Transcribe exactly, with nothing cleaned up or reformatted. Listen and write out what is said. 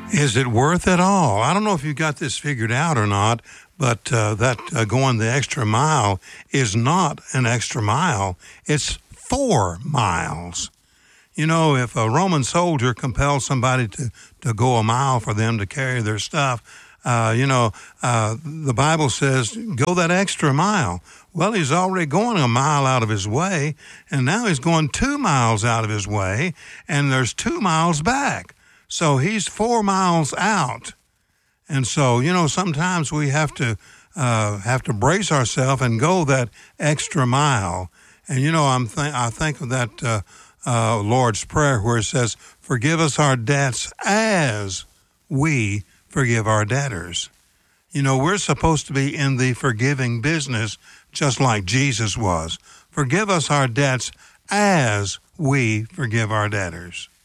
Is it worth it all? I don't know if you got this figured out or not, but uh, that uh, going the extra mile is not an extra mile. It's four miles. You know, if a Roman soldier compels somebody to, to go a mile for them to carry their stuff, uh, you know, uh, the Bible says, go that extra mile. Well, he's already going a mile out of his way, and now he's going two miles out of his way, and there's two miles back. So he's four miles out. And so, you know, sometimes we have to uh, have to brace ourselves and go that extra mile. And, you know, I'm th- I think of that uh, uh, Lord's Prayer where it says, forgive us our debts as we forgive our debtors. You know, we're supposed to be in the forgiving business just like Jesus was. Forgive us our debts as we forgive our debtors.